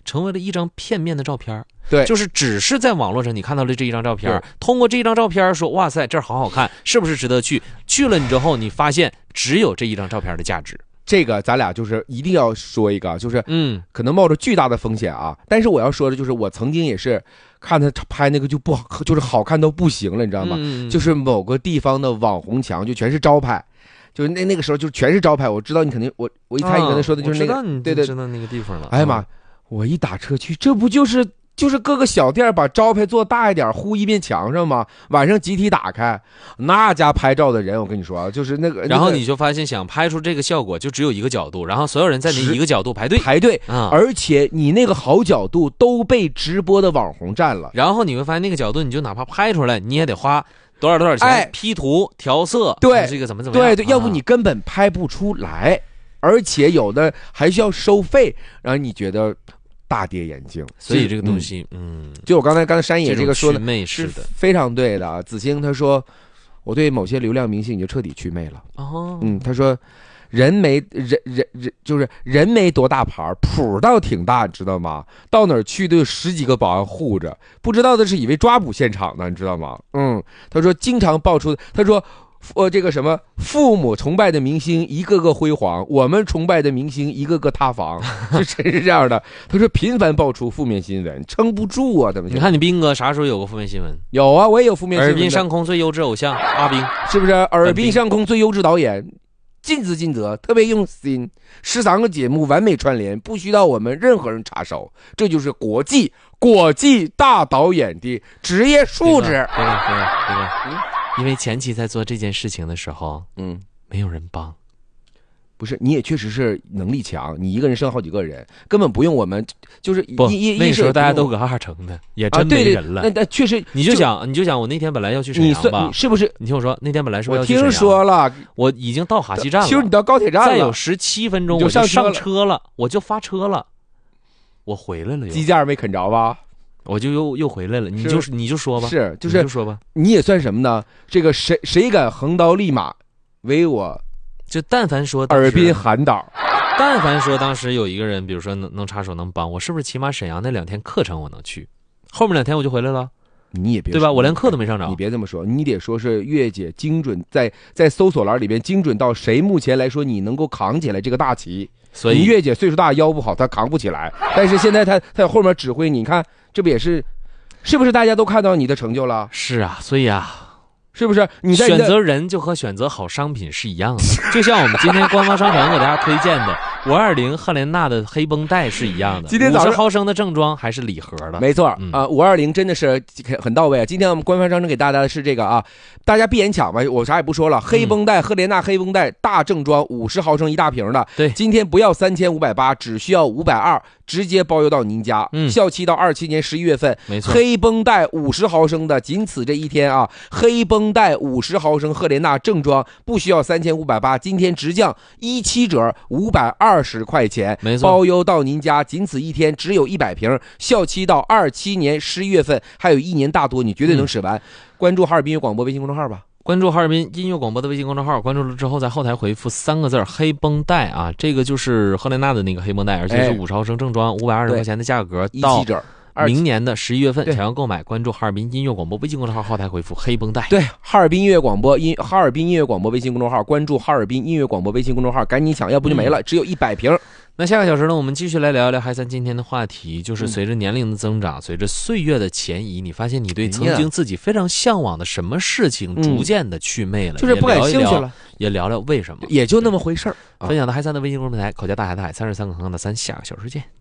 成为了一张片面的照片。 对， 就是只是在网络上你看到了这一张照片，通过这一张照片说哇塞这儿好好看，是不是值得去？去了你之后，你发现只有这一张照片的价值。 这个咱俩就是一定要说一个，就是可能冒着巨大的风险啊。但是我要说的就是，我曾经也是看他拍那个就不好，就是好看到不行了，你知道吗？就是某个地方的网红墙就全是招牌。就是那个时候就全是招牌，我知道你肯定我一猜你刚才说的就是那个，对对， 知道那个地方了。 哎呀妈，我一打车去，这不就是各个小店把招牌做大一点，糊一面墙上吗？晚上集体打开，那家拍照的人，我跟你说，就是那个， 然后你就发现想拍出这个效果，就只有一个角度，然后所有人在那一个角度排队， 而且你那个好角度都被直播的网红占了， 然后你会发现那个角度，你就哪怕拍出来，你也得花多少钱，P 图调色， 对， 这个怎么样？ 对，要不你根本拍不出来，而且有的还需要收费，然后你觉得大跌眼镜。 所以这个东西， 就我刚才山野这个说的是的， 非常对的。子清他说，我对某些流量明星已经彻底祛魅了。他说。人没多大牌，谱倒挺大，你知道吗？到哪儿去都有10几个保安护着，不知道的是以为抓捕现场呢，你知道吗？他说经常爆出，他说这个什么父母崇拜的明星一个个辉煌，我们崇拜的明星一个个塌房，是真是这样的。他说频繁爆出负面新闻，撑不住啊，怎么？ 你看你斌哥啥时候有过负面新闻？ 有啊，我也有负面新闻。 耳鬓上空最优质偶像阿斌， 是不是？耳鬓上空最优质导演。尽职尽责，特别用心，13个节目完美串联，不需要我们任何人插手，这就是国际大导演的职业素质。 对，因为前期在做这件事情的时候，没有人帮。 不是，你也确实是能力强，你一个人生好几个人，根本不用我们，就是那时候大家都搁2成的，也真没人了。 那确实， 你就想，我那天本来要去沈阳吧， 你是不是？ 你听我说，那天本来是不是要去沈阳？ 我听说了， 我已经到哈西站了。 其实你到高铁站了， 再有17分钟我就上车了，我就发车了，我回来了， 鸡架没啃着吧？ 我就又回来了。你就说吧， 就说吧， 你也算什么呢？这个谁敢横刀立马为我？ 就但凡说耳鬓含倒， 但凡说当时有一个人，比如说能插手能帮我，是不是起码沈阳那2天课程我能去，后面2天我就回来了？ 你也别对吧？我连课都没上着。 你别这么说，你得说是月姐精准在搜索栏里边精准到谁目前来说你能够扛起来这个大旗。 所以你月姐岁数大腰不好，她扛不起来，但是现在她在后面指挥，你看这不也是不是大家都看到你的成就了？ 是啊，所以啊。 是不是你在选择人就和选择好商品是一样的，就像我们今天官方商城给大家推荐的520赫莲娜的黑绷带是一样的。 今天早上 50毫升的正装还是礼盒的， 没错520真的是很到位。今天我们官方商城给大家的是这个啊，大家闭眼抢吧，我啥也不说了。黑绷带赫莲娜黑绷带大正装50毫升一大瓶的， 对， 今天不要3580，只需要520，直接包邮到您家。效期到27年11月份。 没错， 黑绷带50毫升的，仅此这一天啊，黑绷带50毫升赫莲娜正装不需要3580，今天直降17折520块钱， 没错， 包邮到您家，仅此一天，只有100瓶，效期到27年11月份，还有1年大多，你绝对能使完。关注哈尔滨音乐广播微信公众号吧。 关注哈尔滨音乐广播的微信公众号，关注了之后在后台回复3个字黑绷带啊，这个就是赫莲娜的那个黑绷带，而且是50毫升正装520块钱的价格，到明年的11月份想要购买，关注哈尔滨音乐广播微信公众号，后台回复黑绷带。 对，哈尔滨音乐广播微信公众号，关注哈尔滨音乐广播微信公众号，赶紧抢，要不就没了，只有100瓶。 那下个小时呢，我们继续来聊一聊嗨三今天的话题，就是随着年龄的增长，随着岁月的前移，你发现你对曾经自己非常向往的什么事情逐渐的祛魅了， 就是不感兴趣了， 也聊聊为什么， 也就那么回事儿。 分享的嗨三的微信公众平台，口加大海的海，33个横杠的3，下个小时见。